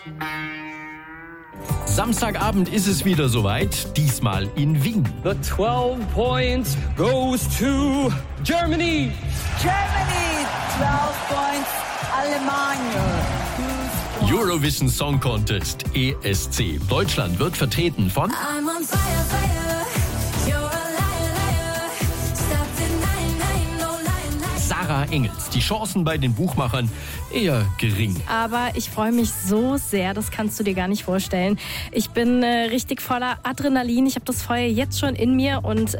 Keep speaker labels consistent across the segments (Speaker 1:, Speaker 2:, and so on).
Speaker 1: Samstagabend ist es wieder soweit, diesmal in Wien.
Speaker 2: The 12 points goes to Germany.
Speaker 3: Germany, 12 points, Alemania.
Speaker 1: Eurovision Song Contest, ESC. Deutschland wird vertreten von
Speaker 4: I'm on fire, fire. You're a liar, liar. Stop denying, lying, no lying, lying.
Speaker 1: Sarah Engels. Die Chancen bei den Buchmachern eher gering.
Speaker 5: Aber ich freue mich so sehr, das kannst du dir gar nicht vorstellen. Ich bin richtig voller Adrenalin. Ich habe das Feuer jetzt schon in mir und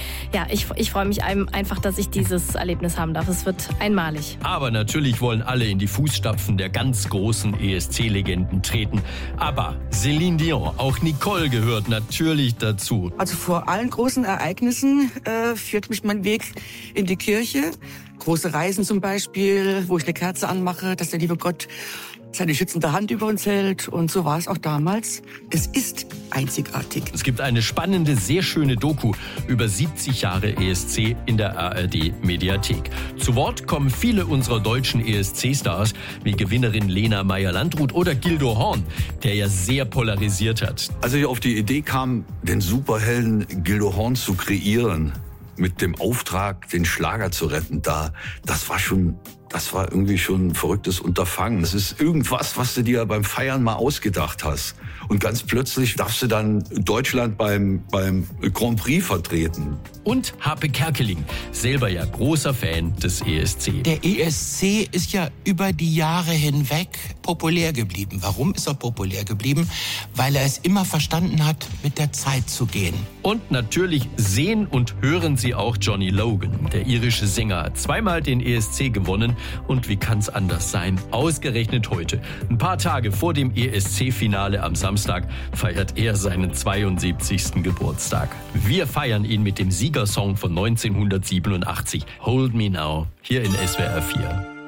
Speaker 5: ich freue mich einfach, dass ich dieses Erlebnis haben darf. Es wird einmalig.
Speaker 1: Aber natürlich wollen alle in die Fußstapfen der ganz großen ESC-Legenden treten. Aber Céline Dion, auch Nicole gehört natürlich dazu.
Speaker 6: Also vor allen großen Ereignissen führt mich mein Weg in die Kirche. Große Reisen zum Beispiel, wo ich eine Kerze anmache, dass der liebe Gott seine schützende Hand über uns hält. Und so war es auch damals. Es ist einzigartig.
Speaker 1: Es gibt eine spannende, sehr schöne Doku über 70 Jahre ESC in der ARD-Mediathek. Zu Wort kommen viele unserer deutschen ESC-Stars, wie Gewinnerin Lena Meyer-Landrut oder Gildo Horn, der ja sehr polarisiert hat.
Speaker 7: Als ich auf die Idee kam, den Superhelden Gildo Horn zu kreieren, mit dem Auftrag, den Schlager zu retten, das war irgendwie schon ein verrücktes Unterfangen. Das ist irgendwas, was du dir beim Feiern mal ausgedacht hast. Und ganz plötzlich darfst du dann Deutschland beim Grand Prix vertreten.
Speaker 1: Und Harpe Kerkeling, selber ja großer Fan des ESC.
Speaker 8: Der ESC ist ja über die Jahre hinweg populär geblieben. Warum ist er populär geblieben? Weil er es immer verstanden hat, mit der Zeit zu gehen.
Speaker 1: Und natürlich sehen und hören Sie auch Johnny Logan. Der irische Sänger hat zweimal den ESC gewonnen. Und wie kann's anders sein? Ausgerechnet heute, ein paar Tage vor dem ESC-Finale am Samstag, feiert er seinen 72. Geburtstag. Wir feiern ihn mit dem Siegersong von 1987, Hold Me Now, hier in SWR 4.